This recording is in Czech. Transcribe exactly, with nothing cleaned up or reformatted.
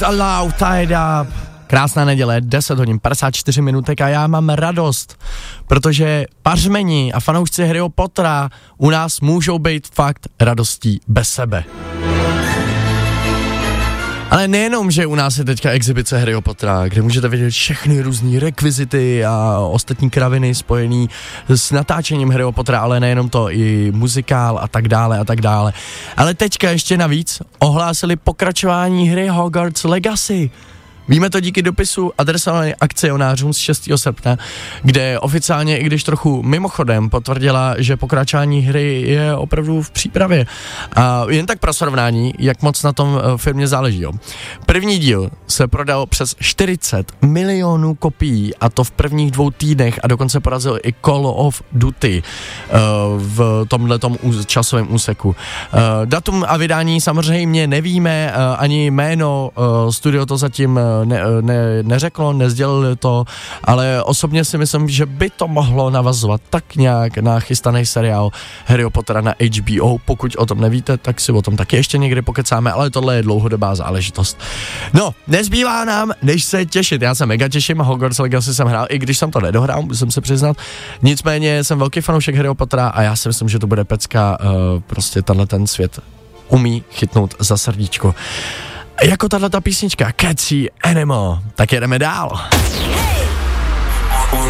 Allow, tied up. Krásná neděle, deset hodin, padesát čtyři minutek a já mám radost, protože pařmeni a fanoušci Harryho Pottera u nás můžou být fakt radostí bez sebe. Ale nejenom, že u nás je teďka exibice Harryho Pottera, kde můžete vidět všechny různý rekvizity a ostatní kraviny spojený s natáčením Harryho Pottera, ale nejenom to, i muzikál a tak dále a tak dále. Ale teďka ještě navíc ohlásili pokračování hry Hogwarts Legacy. Víme to díky dopisu adresovaným akcionářům z šestého srpna, kde oficiálně, i když trochu mimochodem, potvrdila, že pokračování hry je opravdu v přípravě. A jen tak pro srovnání, jak moc na tom firmě záleží. Jo. První díl se prodal přes čtyřicet milionů kopií, a to v prvních dvou týdnech, a dokonce porazil i Call of Duty uh, v tomhletom časovém úseku. Uh, datum a vydání samozřejmě nevíme, uh, ani jméno, uh, studio to zatím Ne, ne, neřeklo, nezdělili to, ale osobně si myslím, že by to mohlo navazovat tak nějak na chystaný seriál Harryho Pottera na H B O. Pokud o tom nevíte, tak si o tom taky ještě někdy pokecáme, ale tohle je dlouhodobá záležitost. No, nezbývá nám, než se těšit. Já se mega těším, Hogwarts Legacy jsem hrál, i když jsem to nedohrál, musím se přiznat. Nicméně jsem velký fanoušek Harryho Pottera a já si myslím, že to bude pecka, uh, prostě tenhle ten svět umí chytnout za srdíčko. Jako tato písnička Catchy Animal, tak jedeme dál.